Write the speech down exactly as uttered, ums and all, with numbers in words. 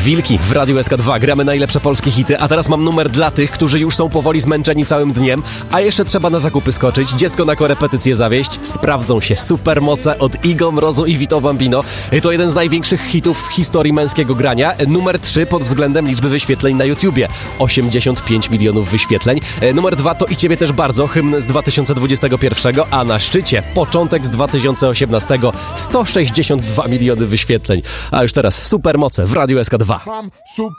Wilki w Radiu S K dwa. Gramy najlepsze polskie hity, a teraz mam numer dla tych, którzy już są powoli zmęczeni całym dniem, a jeszcze trzeba na zakupy skoczyć, dziecko na korepetycję zawieźć. Sprawdzą się supermoce od Igo, Mrozu i Vito Bambino. To jeden z największych hitów w historii męskiego grania. Numer trzy pod względem liczby wyświetleń na YouTubie. osiemdziesiąt pięć milionów wyświetleń. Numer dwa to i ciebie też bardzo, hymn z dwa tysiące dwudziestego pierwszego, a na szczycie początek z dwa tysiące osiemnastego. sto sześćdziesiąt dwa miliony wyświetleń. A już teraz supermoce w Radiu S K dwa.